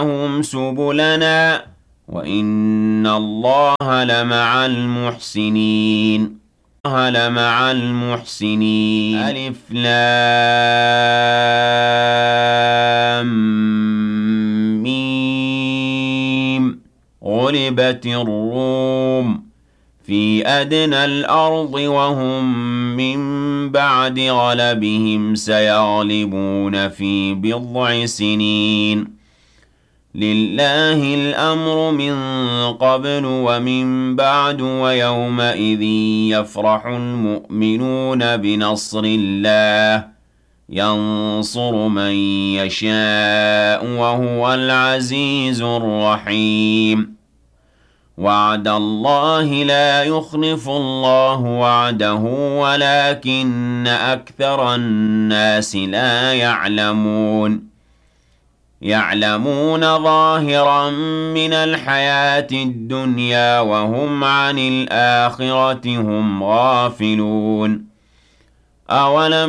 لهم سبلنا وإن الله لمع المحسنين ألف لام ميم غلبت الروم في أدنى الأرض وهم من بعد غلبهم سيغلبون في بضع سنين لله الأمر من قبل ومن بعد ويومئذ يفرح المؤمنون بنصر الله ينصر من يشاء وهو العزيز الرحيم وعد الله لا يخلف الله وعده ولكن أكثر الناس لا يعلمون ظاهرا من الحياة الدنيا وهم عن الآخرة هم غافلون أولم